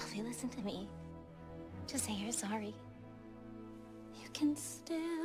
Sylvie, listen to me. Just say you're sorry. You can still